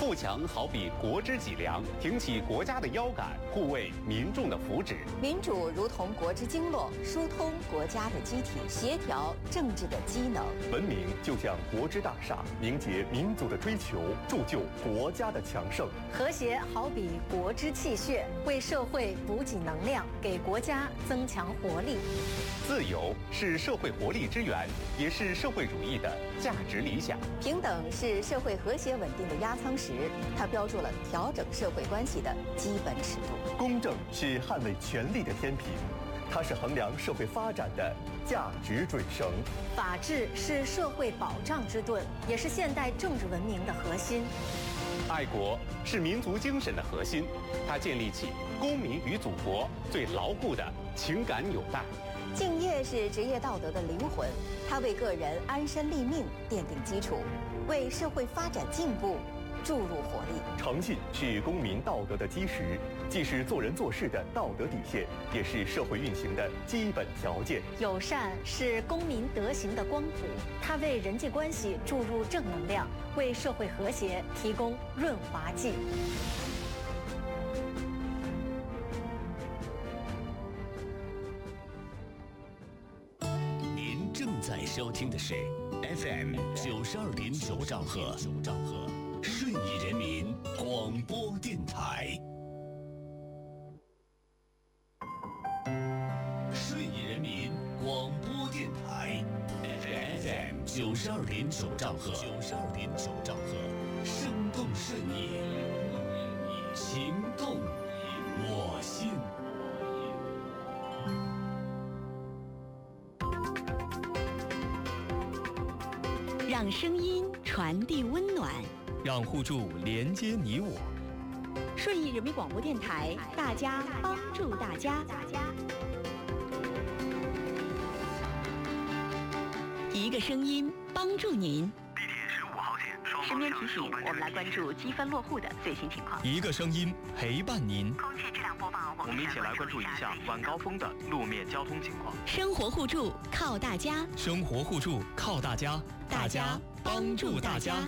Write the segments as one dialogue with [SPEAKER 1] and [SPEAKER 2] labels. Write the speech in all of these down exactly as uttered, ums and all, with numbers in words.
[SPEAKER 1] 富强好比国之脊梁，挺起国家的腰杆，护卫民众的福祉。
[SPEAKER 2] 民主如同国之经络，疏通国家的机体，协调政治的机能。
[SPEAKER 3] 文明就像国之大厦，凝结民族的追求，铸就国家的强盛。
[SPEAKER 4] 和谐好比国之气血，为社会补给能量，给国家增强活力。
[SPEAKER 1] 自由是社会活力之源，也是社会主义的价值理想。
[SPEAKER 2] 平等是社会和谐稳定的压舱石，它标注了调整社会关系的基本尺度。
[SPEAKER 3] 公正是捍卫权力的天平，它是衡量社会发展的价值准绳。
[SPEAKER 4] 法治是社会保障之盾，也是现代政治文明的核心。
[SPEAKER 1] 爱国是民族精神的核心，它建立起公民与祖国最牢固的情感纽带。
[SPEAKER 2] 敬业是职业道德的灵魂，它为个人安身立命奠定基础，为社会发展进步注入活力。
[SPEAKER 3] 诚信是公民道德的基石，既是做人做事的道德底线，也是社会运行的基本条件。
[SPEAKER 4] 友善是公民德行的光谱，它为人际关系注入正能量，为社会和谐提供润滑剂。
[SPEAKER 5] 您正在收听的是 F M 九十二点九兆赫，顺义人民广播电台。顺义人民广播电台 F M 九十二点九兆赫，九十二点九兆赫，生动顺义，情动我心。
[SPEAKER 6] 让声音传递温暖，
[SPEAKER 7] 让互助连接你我。
[SPEAKER 6] 顺义人民广播电台，大家帮助大家，一个声音帮助您。
[SPEAKER 8] 地铁十五号线双
[SPEAKER 6] 身边提醒，我们来关注积分落户的最新情况。
[SPEAKER 7] 一个声音陪伴您。
[SPEAKER 6] 空气质量播报，
[SPEAKER 8] 我们一起来关注一下晚高峰的路面交通情况。
[SPEAKER 6] 生活互助靠大家，
[SPEAKER 7] 生活互助靠大家，大家帮助大家。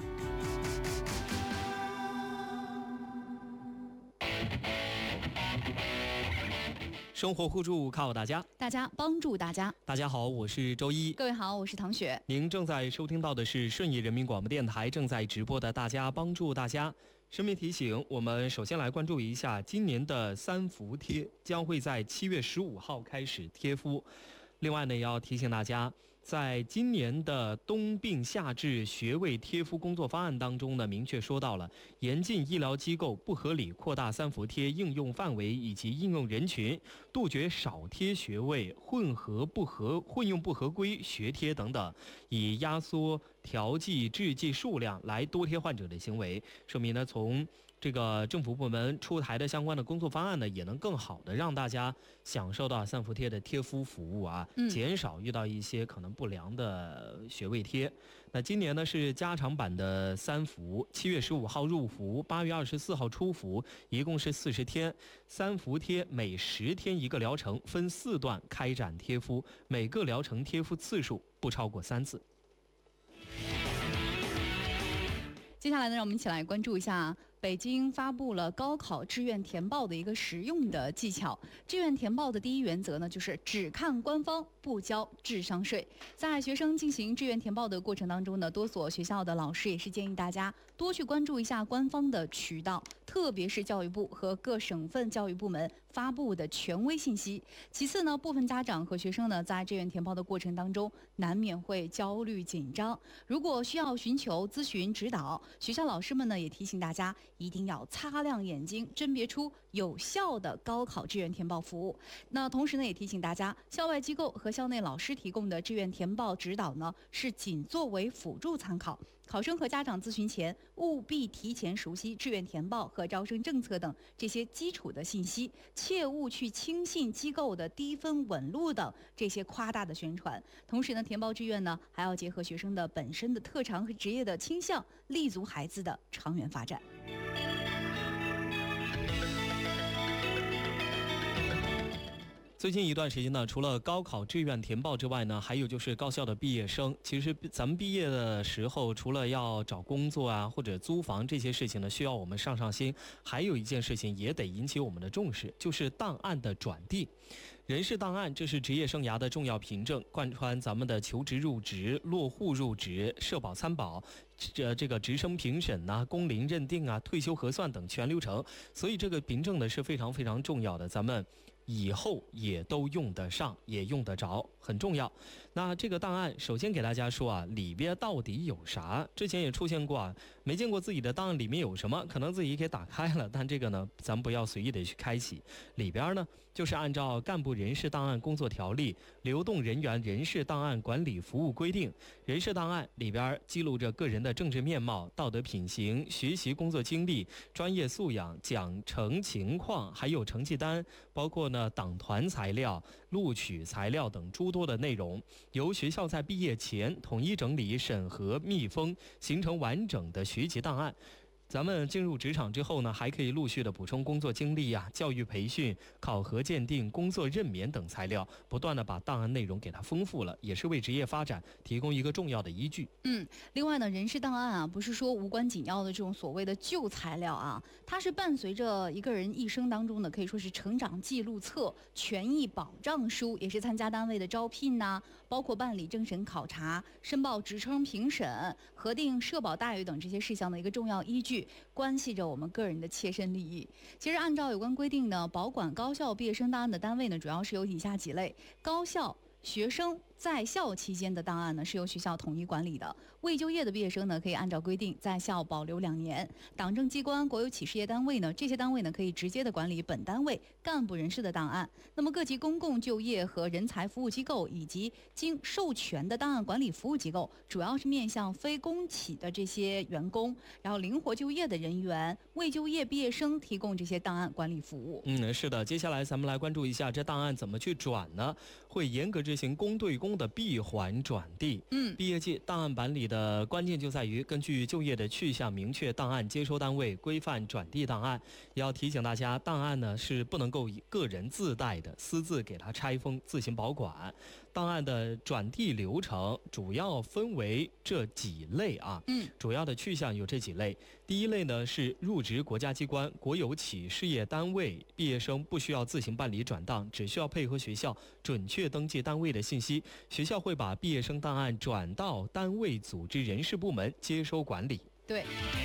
[SPEAKER 7] 生活互助靠大家，
[SPEAKER 9] 大家帮助大家。
[SPEAKER 7] 大家好，我是周一。
[SPEAKER 9] 各位好，我是唐雪。
[SPEAKER 7] 您正在收听到的是顺义人民广播电台正在直播的《大家帮助大家》。顺便提醒，我们首先来关注一下今年的三伏贴将会在七月十五号开始贴敷。另外呢，也要提醒大家，在今年的冬病夏治学位贴敷工作方案当中呢，明确说到了严禁医疗机构不合理扩大三伏贴应用范围以及应用人群，杜绝少贴学位、混合不合、混用不合规学贴等等，以压缩调剂制剂数量来多贴患者的行为。说明呢，从这个政府部门出台的相关的工作方案呢，也能更好的让大家享受到三伏贴的贴敷服务啊，减少遇到一些可能不良的学位贴。那今年呢是加长版的三伏，七月十五号入伏，八月二十四号出伏，一共是四十天。三伏贴每十天一个疗程，分四段开展贴敷，每个疗程贴敷次数不超过三次。
[SPEAKER 9] 接下来呢，让我们一起来关注一下北京发布了高考志愿填报的一个实用的技巧。志愿填报的第一原则呢，就是只看官方，不交智商税。在学生进行志愿填报的过程当中呢，多所学校的老师也是建议大家多去关注一下官方的渠道，特别是教育部和各省份教育部门发布的权威信息。其次呢，部分家长和学生呢，在志愿填报的过程当中，难免会焦虑紧张。如果需要寻求咨询指导，学校老师们呢也提醒大家，一定要擦亮眼睛，甄别出有效的高考志愿填报服务。那同时呢，也提醒大家，校外机构和校内老师提供的志愿填报指导呢，是仅作为辅助参考。考生和家长咨询前，务必提前熟悉志愿填报和招生政策等这些基础的信息，切勿去轻信机构的低分稳录等这些夸大的宣传。同时呢，填报志愿呢，还要结合学生的本身的特长和职业的倾向，立足孩子的长远发展。
[SPEAKER 7] 最近一段时间呢，除了高考志愿填报之外呢，还有就是高校的毕业生。其实咱们毕业的时候，除了要找工作啊或者租房这些事情呢，需要我们上上心，还有一件事情也得引起我们的重视，就是档案的转递。人事档案，这是职业生涯的重要凭证，贯穿咱们的求职入职、落户入职、社保参保、这这个职称评审呐、啊、工龄认定啊、退休核算等全流程。所以这个凭证呢是非常非常重要的，咱们以后也都用得上，也用得着，很重要。那这个档案，首先给大家说啊，里边到底有啥？之前也出现过啊，没见过自己的档案里面有什么，可能自己给打开了，但这个呢，咱们不要随意的去开启。里边呢，就是按照干部人事档案工作条例、流动人员人事档案管理服务规定，人事档案里边记录着个人的政治面貌、道德品行、学习工作经历、专业素养、奖惩情况，还有成绩单，包括呢党团材料、录取材料等诸多的内容，由学校在毕业前统一整理、审核、密封，形成完整的学籍档案。咱们进入职场之后呢，还可以陆续的补充工作经历啊、教育培训、考核鉴定、工作任免等材料，不断的把档案内容给它丰富了，也是为职业发展提供一个重要的依据。
[SPEAKER 9] 嗯，另外呢，人事档案啊，不是说无关紧要的这种所谓的旧材料啊，它是伴随着一个人一生当中的可以说是成长记录册、权益保障书，也是参加单位的招聘呐、啊，包括办理政审考察、申报职称评审、核定社保待遇等这些事项的一个重要依据。关系着我们个人的切身利益。其实按照有关规定呢，保管高校毕业生档案的单位呢，主要是有以下几类：高校学生在校期间的档案呢，是由学校统一管理的；未就业的毕业生呢，可以按照规定在校保留两年；党政机关、国有企事业单位呢，这些单位呢可以直接的管理本单位干部人士的档案。那么各级公共就业和人才服务机构以及经授权的档案管理服务机构，主要是面向非公企的这些员工，然后灵活就业的人员、未就业毕业生提供这些档案管理服务。
[SPEAKER 7] 嗯，是的。接下来咱们来关注一下这档案怎么去转呢？会严格执行公对公的闭环转递。
[SPEAKER 9] 嗯，
[SPEAKER 7] 毕业季档案办理的关键就在于根据就业的去向明确档案接收单位，规范转递档案。要提醒大家，档案呢是不能够以个人自带的，私自给它拆封自行保管。档案的转递流程主要分为这几类啊，
[SPEAKER 9] 嗯，
[SPEAKER 7] 主要的去向有这几类。第一类呢是入职国家机关、国有企事业单位，毕业生不需要自行办理转档，只需要配合学校准确登记单位的信息，学校会把毕业生档案转到单位组织人事部门接收管理。
[SPEAKER 9] 对。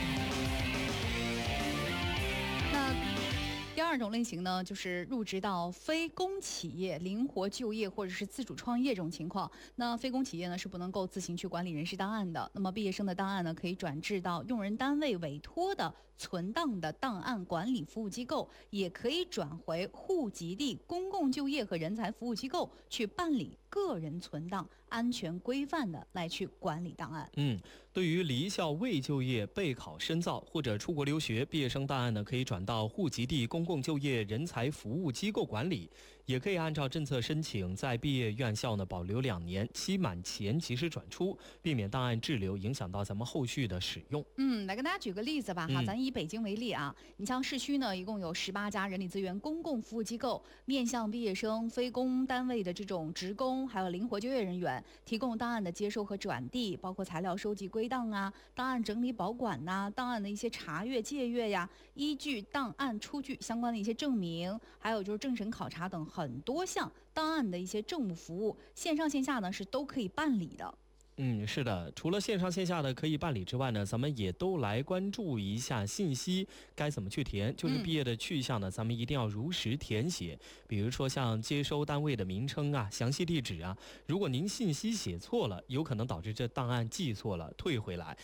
[SPEAKER 9] 那第二种类型呢，就是入职到非公企业、灵活就业或者是自主创业这种情况。那非公企业呢是不能够自行去管理人事档案的。那么毕业生的档案呢，可以转至到用人单位委托的存档的档案管理服务机构，也可以转回户籍地公共就业和人才服务机构去办理个人存档，安全规范的来去管理档案。
[SPEAKER 7] 嗯，对于离校未就业、备考深造或者出国留学毕业生档案呢，可以转到户籍地公共就业人才服务机构管理，也可以按照政策申请，在毕业院校呢保留两年，期满前及时转出，避免档案滞留影响到咱们后续的使用。
[SPEAKER 9] 嗯，来跟大家举个例子吧哈，
[SPEAKER 7] 嗯、
[SPEAKER 9] 咱以北京为例啊，你像市区呢，一共有十八家人力资源公共服务机构，面向毕业生、非公单位的这种职工，还有灵活就业人员，提供档案的接收和转递，包括材料收集归档啊、档案整理保管呐、啊、档案的一些查阅借阅呀、依据档案出具相关的一些证明，还有就是政审考察等很多项档案的一些政务服务，线上线下呢是都可以办理的。
[SPEAKER 7] 嗯，是的，除了线上线下的可以办理之外呢，咱们也都来关注一下信息该怎么去填。就是毕业的去向呢，咱们一定要如实填写。比如说像接收单位的名称啊、详细地址啊，如果您信息写错了，有可能导致这档案记错了，退回来。